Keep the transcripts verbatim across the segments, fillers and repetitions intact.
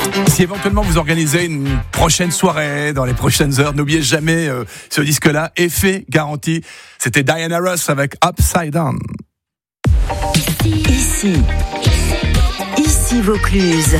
Si éventuellement vous organisez une prochaine soirée dans les prochaines heures, n'oubliez jamais euh, ce disque-là, effet garanti. C'était Diana Ross avec Upside Down. Ici, ici Vaucluse.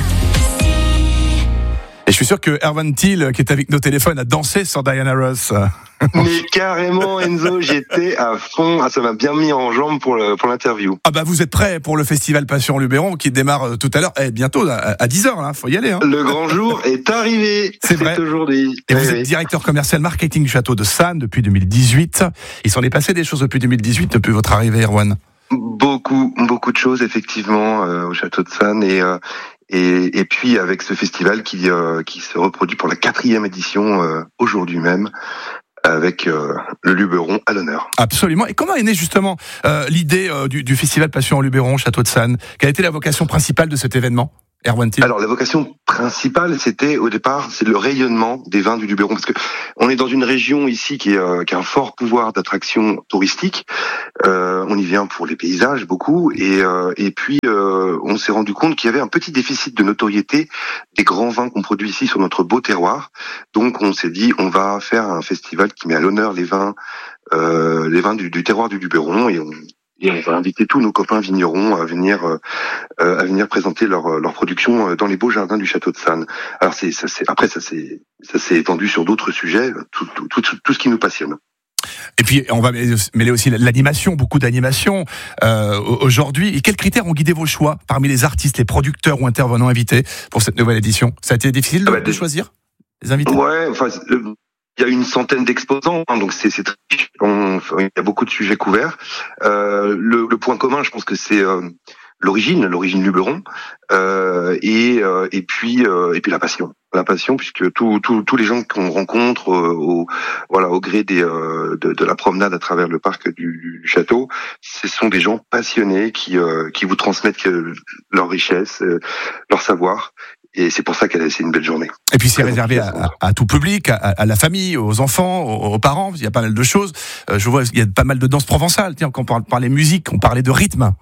Et je suis sûr que Erwan Thiel, qui est avec nos téléphones, a dansé sur Diana Ross. Mais carrément, Enzo, j'étais à fond. Ah, ça m'a bien mis en jambes pour, le, pour l'interview. Ah bah vous êtes prêts pour le festival Passion Luberon qui démarre euh, tout à l'heure, eh, bientôt à, à dix heures, là, faut y aller. Hein. Le grand jour est arrivé. C'est, c'est vrai. Aujourd'hui. Et oui, vous oui. êtes directeur commercial marketing du château de Sannes depuis deux mille dix-huit. Il s'en est passé des choses depuis deux mille dix-huit, depuis votre arrivée, Erwan. Beaucoup, beaucoup de choses effectivement euh, au château de Sannes et euh, et, et puis avec ce festival qui euh, qui se reproduit pour la quatrième édition euh, aujourd'hui même. Avec euh, le Luberon à l'honneur. Absolument. Et comment est née justement euh, l'idée euh, du, du festival Passion en Luberon, Château de Sannes ? Quelle a été la vocation principale de cet événement ? Erwan Thiel. Alors la vocation principale, c'était au départ, c'est le rayonnement des vins du Luberon, parce que on est dans une région ici qui, est, euh, qui a un fort pouvoir d'attraction touristique. Euh, on y vient pour les paysages beaucoup, et euh, et puis euh, on s'est rendu compte qu'il y avait un petit déficit de notoriété des grands vins qu'on produit ici sur notre beau terroir. Donc on s'est dit, on va faire un festival qui met à l'honneur les vins, euh, les vins du, du terroir du Luberon, et on Et on va inviter tous nos copains vignerons à venir euh, à venir présenter leur leur production dans les beaux jardins du château de Sannes. Alors c'est ça c'est après ça c'est ça s'est étendu sur d'autres sujets, tout tout tout, tout ce qui nous passionne. Et puis on va mêler aussi l'animation, beaucoup d'animation euh, aujourd'hui. Et quels critères ont guidé vos choix parmi les artistes, les producteurs ou intervenants invités pour cette nouvelle édition ? Ça a été difficile de, ah bah, de choisir les invités ? Ouais, enfin. Euh... Il y a une centaine d'exposants, hein, donc c'est, c'est très riche. On, il y a beaucoup de sujets couverts. Euh, le, le point commun, je pense que c'est euh, l'origine, l'origine Luberon, euh, et euh, et puis euh, et puis la passion, la passion, puisque tous tous tous les gens qu'on rencontre euh, au voilà au gré des euh, de, de la promenade à travers le parc du, du château, ce sont des gens passionnés qui euh, qui vous transmettent leur richesse, euh, leur savoir. Et c'est pour ça que c'est une belle journée. Et puis c'est réservé à, à, à tout public, à, à la famille, aux enfants, aux, aux parents. Il y a pas mal de choses. Euh, je vois, il y a pas mal de danse provençale. Tiens, quand on parlait musique, on parlait de rythme.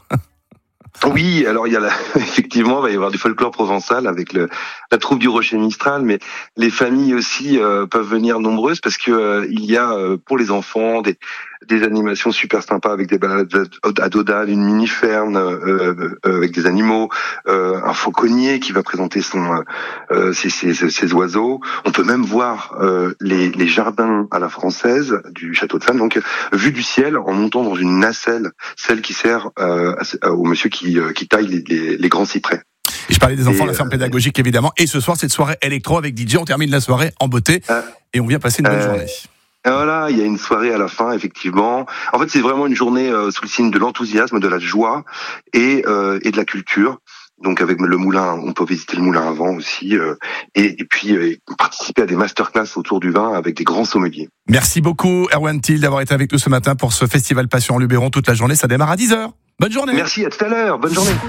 Oui, alors il y a la, effectivement, il va y avoir du folklore provençal avec le, la troupe du Rocher Mistral, mais les familles aussi euh, peuvent venir nombreuses parce que euh, il y a euh, pour les enfants des, des animations super sympas avec des balades à Dodane, une mini ferme euh, euh, avec des animaux, euh, un fauconnier qui va présenter son euh, ses, ses, ses oiseaux. On peut même voir euh, les, les jardins à la française du château de Sannes, donc vue du ciel en montant dans une nacelle, celle qui sert euh, au monsieur qui qui taille les, les, les grands cyprès. Et je parlais des enfants, et la ferme euh, pédagogique évidemment. Et ce soir, cette soirée électro avec D J. On termine la soirée en beauté euh, et on vient passer une bonne euh, journée. Voilà, il y a une soirée à la fin, effectivement. En fait, c'est vraiment une journée euh, sous le signe de l'enthousiasme, de la joie et euh, et de la culture. Donc avec le moulin, on peut visiter le moulin à vent aussi, euh, et, et puis euh, participer à des masterclass autour du vin avec des grands sommeliers. Merci beaucoup Erwan Thiel d'avoir été avec nous ce matin pour ce festival Passion en Luberon. Toute la journée, ça démarre à dix heures. Bonne journée. Merci, à tout à l'heure. Bonne journée.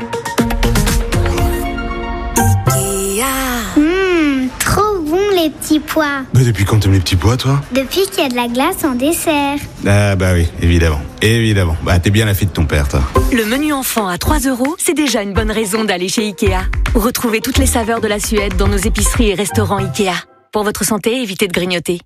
Mmh, trop bon les petits pois. Mais depuis quand t'aimes les petits pois, toi ? Depuis qu'il y a de la glace en dessert. Ah bah oui, évidemment. Évidemment. Bah t'es bien la fille de ton père, toi. Le menu enfant à trois euros, c'est déjà une bonne raison d'aller chez Ikea. Retrouvez toutes les saveurs de la Suède dans nos épiceries et restaurants Ikea. Pour votre santé, évitez de grignoter.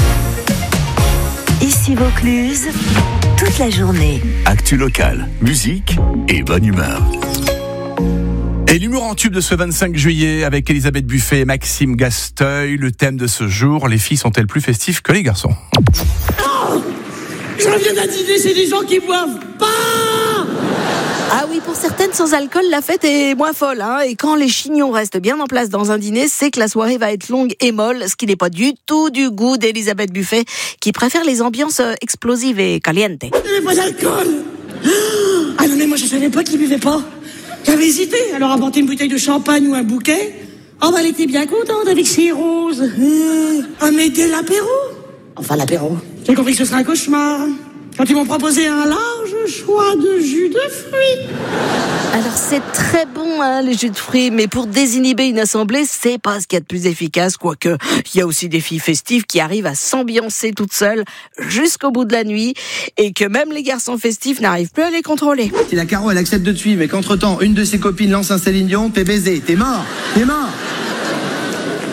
Ici Vaucluse, toute la journée. Actu locale, musique et bonne humeur. Et l'humour en tube de ce vingt-cinq juillet avec Elisabeth Buffet et Maxime Gasteuil. Le thème de ce jour, les filles sont-elles plus festives que les garçons ? Oh, je reviens d'un dîner, c'est des gens qui boivent pas. Ah oui, pour certaines, sans alcool, la fête est moins folle. Hein, et quand les chignons restent bien en place dans un dîner, c'est que la soirée va être longue et molle, ce qui n'est pas du tout du goût d'Elisabeth Buffet, qui préfère les ambiances explosives et calientes. Il n'y avait pas d'alcool. Ah non, mais moi je savais pas qu'il buvait pas. J'avais hésité, alors apporter une bouteille de champagne ou un bouquet. Oh bah elle était bien contente avec ses roses. Ah mais dès l'apéro. Enfin l'apéro. J'ai compris que ce serait un cauchemar. Quand ils m'ont proposé un large choix de jus de fruits. Alors c'est très bon hein, les jus de fruits, mais pour désinhiber une assemblée, c'est pas ce qu'il y a de plus efficace, quoique il y a aussi des filles festives qui arrivent à s'ambiancer toutes seules jusqu'au bout de la nuit, et que même les garçons festifs n'arrivent plus à les contrôler. Si la Caro elle accepte de te suivre, mais qu'entre temps une de ses copines lance un Céline Dion, t'es baisé, t'es mort, t'es mort.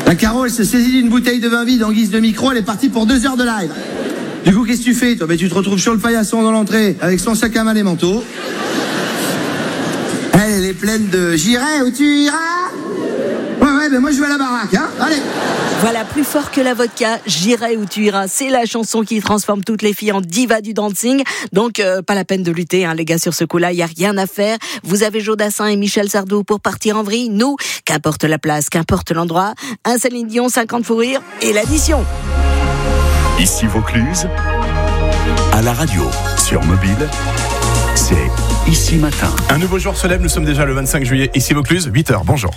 La Caro, elle se saisit d'une bouteille de vin vide en guise de micro, elle est partie pour deux heures de live. Du coup, qu'est-ce que tu fais, toi? Ben, tu te retrouves sur le paillasson dans l'entrée, avec son sac à main et manteau. Elle, elle est pleine de « J'irai où tu iras ?» Ouais, ouais, ben moi je vais à la baraque, hein. Allez. Voilà, plus fort que la vodka, j'irai où tu iras. C'est la chanson qui transforme toutes les filles en diva du dancing. Donc, euh, pas la peine de lutter, hein, les gars, sur ce coup-là, il n'y a rien à faire. Vous avez Jodassin et Michel Sardou pour partir en vrille. Nous, qu'importe la place, qu'importe l'endroit, un Céline Dion, cinquante fous rires et l'addition. Ici Vaucluse, à la radio, sur mobile, c'est Ici Matin. Un nouveau jour se lève, nous sommes déjà le vingt-cinq juillet, ici Vaucluse, huit heures, bonjour.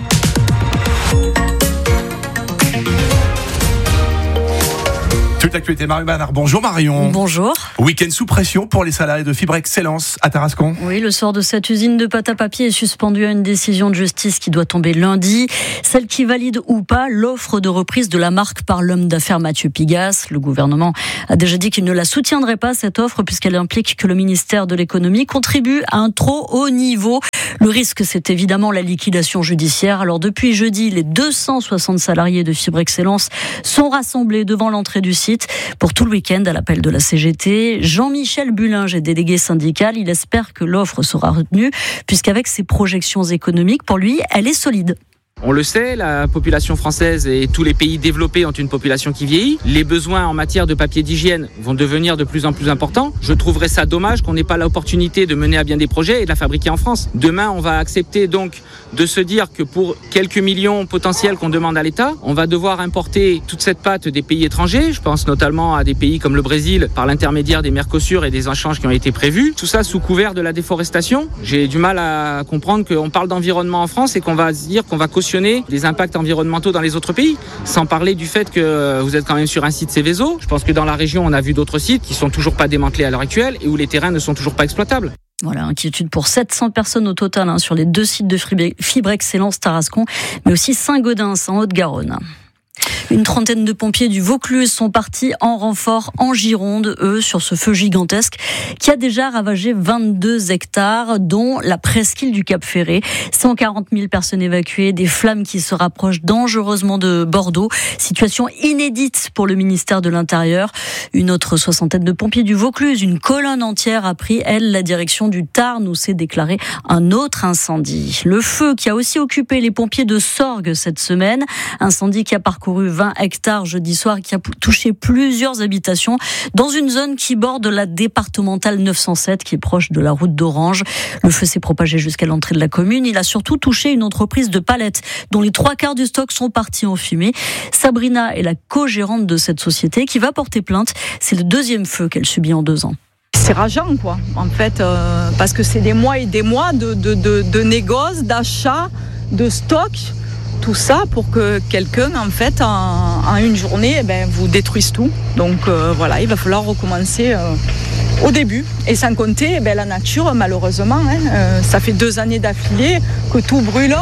Toute l'actualité, Marion Banard. Bonjour Marion. Bonjour. Week-end sous pression pour les salariés de Fibre Excellence à Tarascon. Oui, le sort de cette usine de pâte à papier est suspendu à une décision de justice qui doit tomber lundi. Celle qui valide ou pas l'offre de reprise de la marque par l'homme d'affaires Mathieu Pigasse. Le gouvernement a déjà dit qu'il ne la soutiendrait pas, cette offre, puisqu'elle implique que le ministère de l'économie contribue à un trop haut niveau. Le risque, c'est évidemment la liquidation judiciaire. Alors depuis jeudi, les deux cent soixante salariés de Fibre Excellence sont rassemblés devant l'entrée du site pour tout le week-end à l'appel de la C G T. Jean-Michel Bullinge est délégué syndical. Il espère que l'offre sera retenue puisqu'avec ses projections économiques, pour lui, elle est solide. On le sait, la population française et tous les pays développés ont une population qui vieillit. Les besoins en matière de papier d'hygiène vont devenir de plus en plus importants. Je trouverais ça dommage qu'on n'ait pas l'opportunité de mener à bien des projets et de la fabriquer en France. Demain, on va accepter donc de se dire que pour quelques millions potentiels qu'on demande à l'État, on va devoir importer toute cette pâte des pays étrangers. Je pense notamment à des pays comme le Brésil par l'intermédiaire des Mercosur et des échanges qui ont été prévus. Tout ça sous couvert de la déforestation. J'ai du mal à comprendre qu'on parle d'environnement en France et qu'on va se dire qu'on va cautionner les impacts environnementaux dans les autres pays, sans parler du fait que vous êtes quand même sur un site Céveso. Je pense que dans la région, on a vu d'autres sites qui sont toujours pas démantelés à l'heure actuelle et où les terrains ne sont toujours pas exploitables. Voilà, inquiétude pour sept cents personnes au total hein, sur les deux sites de Fibre Excellence Tarascon, mais aussi Saint-Gaudens en Haute-Garonne. Une trentaine de pompiers du Vaucluse sont partis en renfort en Gironde, eux, sur ce feu gigantesque qui a déjà ravagé vingt-deux hectares, dont la presqu'île du Cap Ferré. cent quarante mille personnes évacuées, des flammes qui se rapprochent dangereusement de Bordeaux. Situation inédite pour le ministère de l'Intérieur. Une autre soixantaine de pompiers du Vaucluse, une colonne entière a pris, elle, la direction du Tarn où s'est déclaré un autre incendie. Le feu qui a aussi occupé les pompiers de Sorgues cette semaine. Incendie qui a parcouru vingt hectares jeudi soir et qui a touché plusieurs habitations dans une zone qui borde la départementale neuf cent sept qui est proche de la route d'Orange. Le feu s'est propagé jusqu'à l'entrée de la commune. Il a surtout touché une entreprise de palettes dont les trois quarts du stock sont partis en fumée. Sabrina est la co-gérante de cette société qui va porter plainte. C'est le deuxième feu qu'elle subit en deux ans. C'est rageant, quoi, en fait, euh, parce que c'est des mois et des mois de, de, de, de négoces, d'achats, de stock. Tout ça pour que quelqu'un, en fait, en, en une journée, eh ben, vous détruise tout. Donc euh, voilà, il va falloir recommencer euh, au début. Et sans compter, eh ben, la nature, malheureusement, hein, euh, ça fait deux années d'affilée que tout brûle.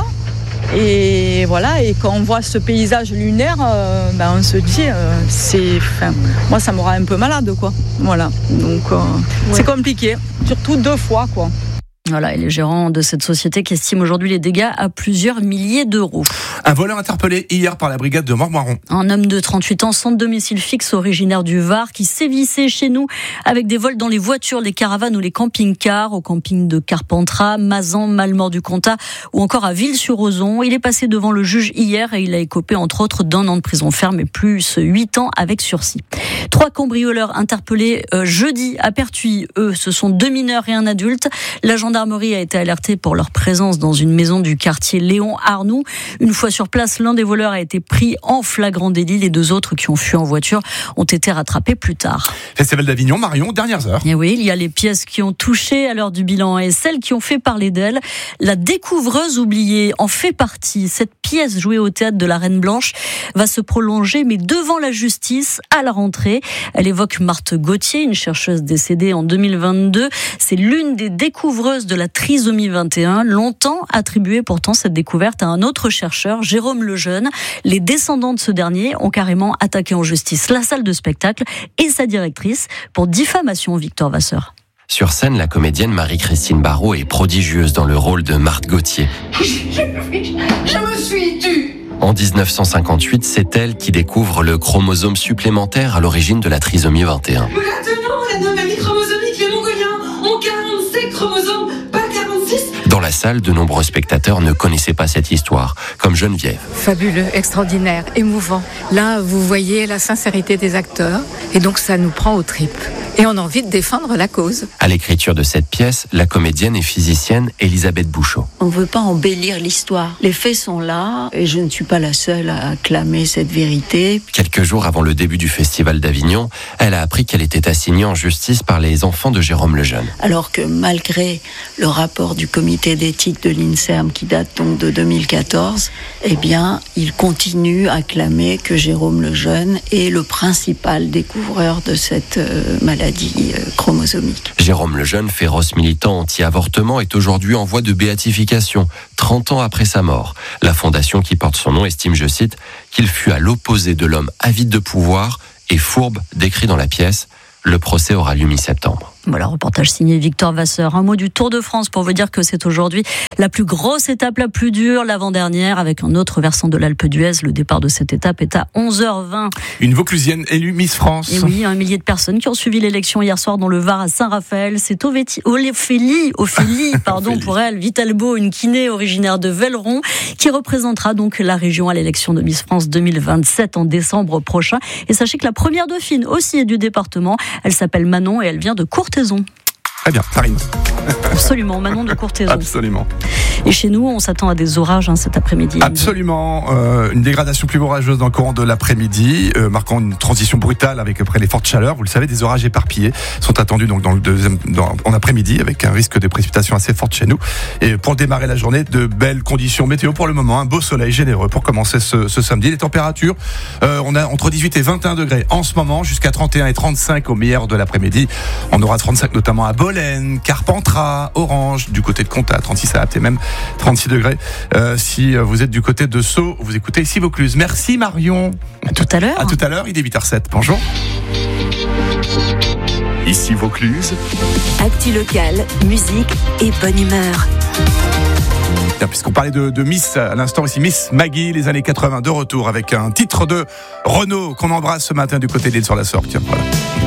Et voilà, et quand on voit ce paysage lunaire, euh, ben, on se dit, euh, c'est, enfin, moi ça me rend un peu malade, quoi. Voilà, donc euh, ouais. C'est compliqué, surtout deux fois, quoi. Voilà, et les gérants de cette société qui estiment aujourd'hui les dégâts à plusieurs milliers d'euros. Un voleur interpellé hier par la brigade de Montmoiron. Un homme de trente-huit ans sans domicile fixe, originaire du Var, qui sévissait chez nous avec des vols dans les voitures, les caravanes ou les camping-cars, au camping de Carpentras, Mazan, Malmort-du-Comtat ou encore à Ville-sur-Ozon. Il est passé devant le juge hier et il a écopé entre autres d'un an de prison ferme et plus huit ans avec sursis. Trois cambrioleurs interpellés euh, jeudi à Pertuis. Eux, ce sont deux mineurs et un adulte. La gendarmerie a été alertée pour leur présence dans une maison du quartier Léon Arnoux. Une fois sur place, l'un des voleurs a été pris en flagrant délit. Les deux autres qui ont fui en voiture ont été rattrapés plus tard. Festival d'Avignon, Marion, dernières heures. Et oui, il y a les pièces qui ont touché à l'heure du bilan et celles qui ont fait parler d'elles. La découvreuse oubliée en fait partie. Cette pièce jouée au théâtre de la Reine Blanche va se prolonger, mais devant la justice à la rentrée. Elle évoque Marthe Gauthier, une chercheuse décédée en deux mille vingt-deux. C'est l'une des découvreuses de la trisomie vingt et un, longtemps attribuée pourtant cette découverte à un autre chercheur, Jérôme Lejeune. Les descendants de ce dernier ont carrément attaqué en justice la salle de spectacle et sa directrice pour diffamation, Victor Vasseur. Sur scène, la comédienne Marie-Christine Barrault est prodigieuse dans le rôle de Marthe Gauthier. Je, je, je me suis tue. En dix-neuf cent cinquante-huit, c'est elle qui découvre le chromosome supplémentaire à l'origine de la trisomie vingt et un. Maintenant, l'anomalie chromosomique, les Mongoliens ont quarante-sept chromosomes, pas quarante-six. Dans la salle, de nombreux spectateurs ne connaissaient pas cette histoire, comme Geneviève. Fabuleux, extraordinaire, émouvant. Là, vous voyez la sincérité des acteurs, et donc ça nous prend aux tripes. Et on a envie de défendre la cause. À l'écriture de cette pièce, la comédienne et physicienne Elisabeth Bouchot. On ne veut pas embellir l'histoire. Les faits sont là, et je ne suis pas la seule à clamer cette vérité. Quelques jours avant le début du Festival d'Avignon, elle a appris qu'elle était assignée en justice par les enfants de Jérôme Lejeune. Alors que malgré le rapport du comité d'éthique de l'INSERM qui date donc de deux mille quatorze, eh bien, il continue à clamer que Jérôme Lejeune est le principal découvreur de cette euh, maladie chromosomique. Jérôme Lejeune, féroce militant anti-avortement, est aujourd'hui en voie de béatification, trente ans après sa mort. La fondation qui porte son nom estime, je cite, qu'il fut à l'opposé de l'homme avide de pouvoir et fourbe décrit dans la pièce. Le procès aura lieu mi-septembre. Voilà, reportage signé Victor Vasseur. Un mot du Tour de France pour vous dire que c'est aujourd'hui la plus grosse étape, la plus dure, l'avant-dernière, avec un autre versant de l'Alpe d'Huez. Le départ de cette étape est à onze heures vingt. Une Vauclusienne élue Miss France. Et oui, un millier de personnes qui ont suivi l'élection hier soir dans le Var à Saint-Raphaël. C'est Ovéti, Ophélie, Ophélie, pardon Ophélie. Pour elle, Vitalbo, une kiné originaire de Velleron, qui représentera donc la région à l'élection de Miss France deux mille vingt-sept en décembre prochain. Et sachez que la première dauphine aussi est du département. Elle s'appelle Manon et elle vient de Courthézon. Très bien, ça rime. Absolument, Manon de Courthézon. Absolument. Et chez nous, on s'attend à des orages hein, cet après-midi. Absolument. Euh, une dégradation plus orageuse dans le courant de l'après-midi, euh, marquant une transition brutale avec après les fortes chaleurs. Vous le savez, des orages éparpillés sont attendus donc dans le deuxième, dans, en après-midi, avec un risque de précipitation assez forte chez nous. Et pour démarrer la journée, de belles conditions météo pour le moment. Un beau soleil généreux pour commencer ce, ce samedi. Les températures, euh, on a entre dix-huit et vingt et un degrés en ce moment, jusqu'à trente et un et trente-cinq au meilleur de l'après-midi. On aura trente-cinq notamment à Bolène, Carpentras, Orange, du côté de Comtat, trente-six à Apt et même trente-six degrés. Euh, si vous êtes du côté de Sceaux, vous écoutez ici Vaucluse. Merci Marion. À tout à l'heure. À tout à l'heure, il est huit heures zéro sept. Bonjour. Ici Vaucluse. Actu locale, musique et bonne humeur. Bien, puisqu'on parlait de, de Miss à l'instant ici, Miss Maggie, les années quatre-vingts, de retour avec un titre de Renaud qu'on embrasse ce matin du côté de l'île sur la Sorgue. Tiens, voilà.